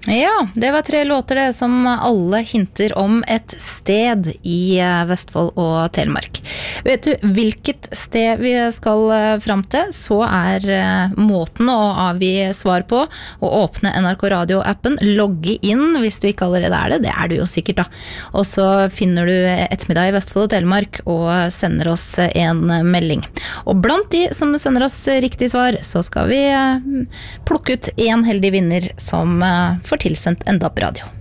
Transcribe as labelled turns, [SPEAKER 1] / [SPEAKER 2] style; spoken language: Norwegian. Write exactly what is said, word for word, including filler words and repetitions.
[SPEAKER 1] Ja, det var tre låter det som alle hinter om et sted i Vestfold og Telemark. Vet du hvilket sted vi skal fram til, så er måten å avgi svar på å åpne N R K Radio-appen, logge inn hvis du ikke allerede er det, det er du jo sikkert da. Og så finner du ettermiddag i Vestfold og Telemark og sender oss en melding. Og blant de som sender oss riktig svar, så skal vi plukke ut en heldig vinner som får tilsendt en D A B-radio.